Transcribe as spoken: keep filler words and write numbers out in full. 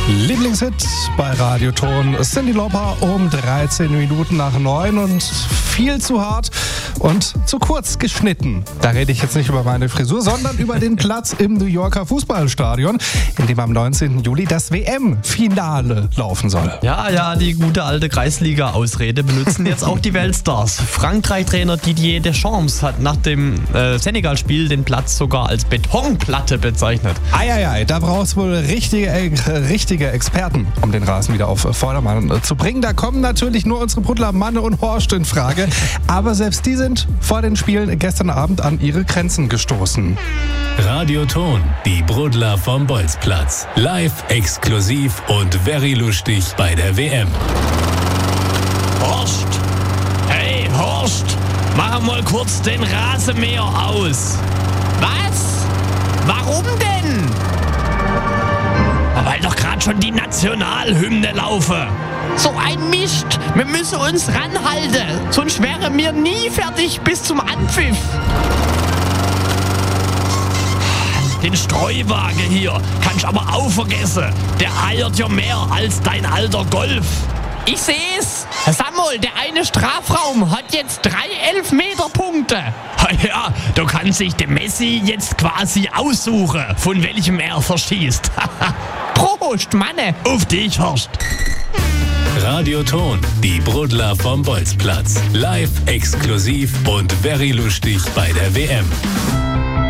Lieblingshit bei Radioton. Cyndi Lauper um dreizehn Minuten nach neun und viel zu hart und zu kurz geschnitten. Da rede ich jetzt nicht über meine Frisur, sondern über den Platz im New Yorker Fußballstadion, in dem am neunzehnten Juli das W M-Finale laufen soll. Ja, ja, die gute alte Kreisliga-Ausrede benutzen jetzt auch die Weltstars. Frankreich-Trainer Didier Deschamps hat nach dem äh, Senegal-Spiel den Platz sogar als Betonplatte bezeichnet. Eieiei, da braucht es wohl richtige, äh, richtige Experten, um den Rasen wieder auf Vordermann äh, zu bringen. Da kommen natürlich nur unsere Brudler Manne und Horst in Frage. Aber selbst die sind vor den Spielen gestern Abend an ihre Grenzen gestoßen. Radioton, die Brudler vom Bolzplatz. Live, exklusiv und very lustig bei der W M. Horst! Hey, Horst! Mach mal kurz den Rasenmäher aus. Was? Warum denn? Weil doch gerade schon die Nationalhymne laufe. So ein Mist. Wir müssen uns ranhalten. Sonst wären wir nie fertig bis zum Anpfiff. Den Streuwagen hier kannst aber auch vergessen. Der eiert ja mehr als dein alter Golf. Ich seh's. Samuel, der eine Strafraum hat jetzt drei Elfmeterpunkte. Ja, du kannst dich dem Messi jetzt quasi aussuchen, von welchem er verschießt. Prost, Manne. Auf dich, Horst. Radioton, die Brudler vom Bolzplatz. Live, exklusiv und very lustig bei der W M.